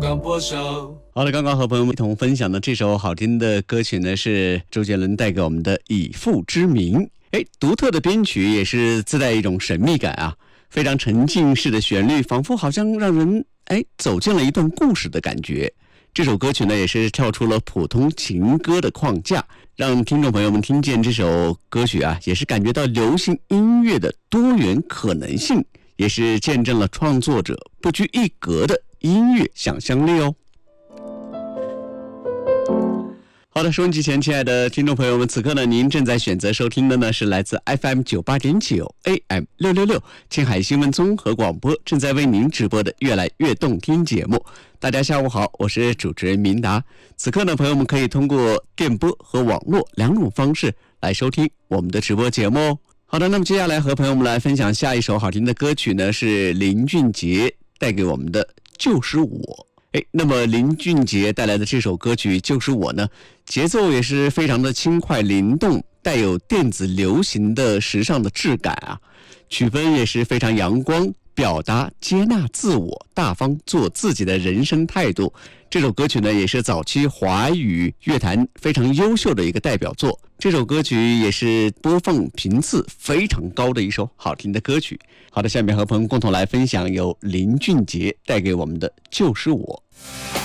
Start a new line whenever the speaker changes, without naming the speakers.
广播手。
好了，刚刚和朋友们一同分享的这首好听的歌曲呢，是周杰伦带给我们的《以父之名》。独特的编曲也是自带一种神秘感啊，非常沉浸式的旋律，仿佛好像让人走进了一段故事的感觉。这首歌曲呢，也是跳出了普通情歌的框架，让听众朋友们听见这首歌曲啊，也是感觉到流行音乐的多元可能性，也是见证了创作者不拘一格的音乐想象力哦。好的，收音机前亲爱的听众朋友们，此刻呢，您正在选择收听的呢是来自 FM 98.9 AM 666青海新闻综合广播正在为您直播的越来越动听节目。大家下午好，我是主持人明达。此刻呢，朋友们可以通过电波和网络两种方式来收听我们的直播节目哦。好的，那么接下来和朋友们来分享下一首好听的歌曲呢，是林俊杰带给我们的《就是我》。那么林俊杰带来的这首歌曲《就是我》呢，节奏也是非常的轻快灵动，带有电子流行的时尚的质感啊，曲风也是非常阳光，表达接纳自我，大方做自己的人生态度。这首歌曲呢，也是早期华语乐坛非常优秀的一个代表作。这首歌曲也是播放频次非常高的一首好听的歌曲。好的，下面和朋友共同来分享由林俊杰带给我们的《就是我》。